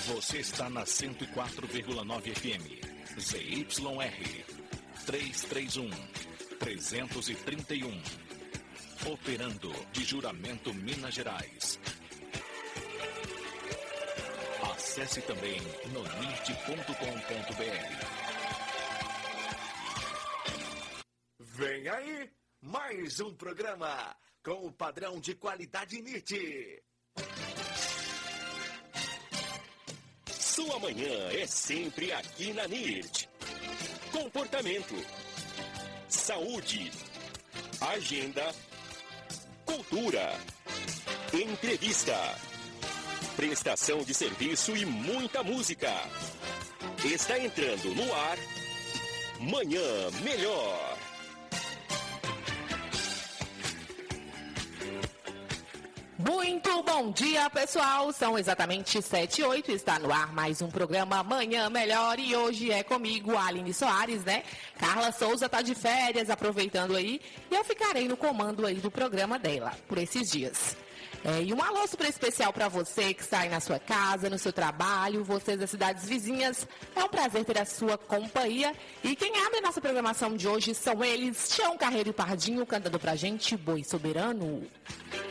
Você está na 104,9 FM. ZYR 331. Operando de Juramento, Minas Gerais. Acesse também nonirt.com.br. Vem aí, mais um programa com o padrão de qualidade NIRT. Sua manhã é sempre aqui na NIRT. Comportamento, saúde, agenda, cultura, entrevista, prestação de serviço e muita música. Está entrando no ar Manhã Melhor. Muito bom dia, pessoal. São exatamente 7h08. Está no ar mais um programa Manhã Melhor. E hoje é comigo, Aline Soares, né? Carla Souza tá de férias, aproveitando aí. E eu ficarei no comando aí do programa dela, por esses dias. E um alô super especial para você que está aí na sua casa, no seu trabalho, vocês das cidades vizinhas. É um prazer ter a sua companhia. E quem abre a nossa programação de hoje são eles, Tião Carreiro e Pardinho, cantando pra gente Boi Soberano.